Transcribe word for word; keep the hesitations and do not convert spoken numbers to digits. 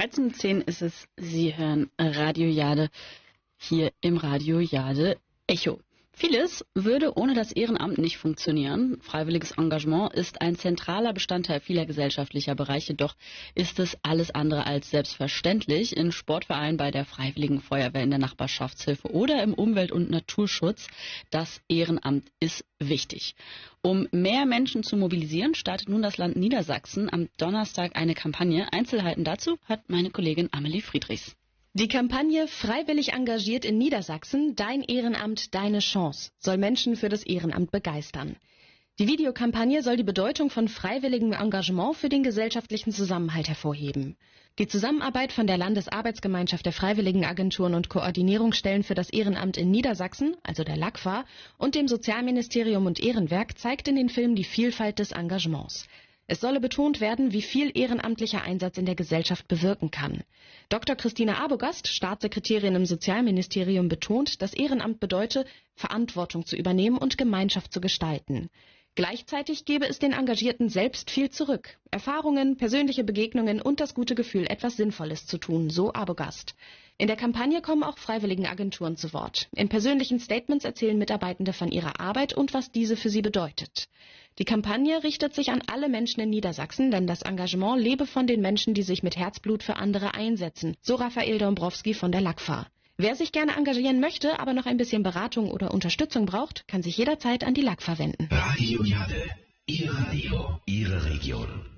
dreizehn Uhr zehn ist es. Sie hören Radio Jade hier im Radio Jade Echo. Vieles würde ohne das Ehrenamt nicht funktionieren. Freiwilliges Engagement ist ein zentraler Bestandteil vieler gesellschaftlicher Bereiche, doch ist es alles andere als selbstverständlich. In Sportvereinen, bei der Freiwilligen Feuerwehr, in der Nachbarschaftshilfe oder im Umwelt- und Naturschutz. Das Ehrenamt ist wichtig. Um mehr Menschen zu mobilisieren, startet nun das Land Niedersachsen am Donnerstag eine Kampagne. Einzelheiten dazu hat meine Kollegin Amelie Friedrichs. Die Kampagne Freiwillig engagiert in Niedersachsen, dein Ehrenamt, deine Chance, soll Menschen für das Ehrenamt begeistern. Die Videokampagne soll die Bedeutung von freiwilligem Engagement für den gesellschaftlichen Zusammenhalt hervorheben. Die Zusammenarbeit von der Landesarbeitsgemeinschaft der Freiwilligenagenturen und Koordinierungsstellen für das Ehrenamt in Niedersachsen, also der LAGFA, und dem Sozialministerium und Ehrenwerk zeigt in den Filmen die Vielfalt des Engagements. Es solle betont werden, wie viel ehrenamtlicher Einsatz in der Gesellschaft bewirken kann. Doktor Christina Arbogast, Staatssekretärin im Sozialministerium, betont, dass Ehrenamt bedeute, Verantwortung zu übernehmen und Gemeinschaft zu gestalten. Gleichzeitig gebe es den Engagierten selbst viel zurück. Erfahrungen, persönliche Begegnungen und das gute Gefühl, etwas Sinnvolles zu tun, so Arbogast. In der Kampagne kommen auch Freiwilligenagenturen zu Wort. In persönlichen Statements erzählen Mitarbeitende von ihrer Arbeit und was diese für sie bedeutet. Die Kampagne richtet sich an alle Menschen in Niedersachsen, denn das Engagement lebe von den Menschen, die sich mit Herzblut für andere einsetzen, so Raphael Dombrowski von der LAGFA. Wer sich gerne engagieren möchte, aber noch ein bisschen Beratung oder Unterstützung braucht, kann sich jederzeit an die LAGFA wenden. Radio Jade, Ihr Radio, Ihre Region.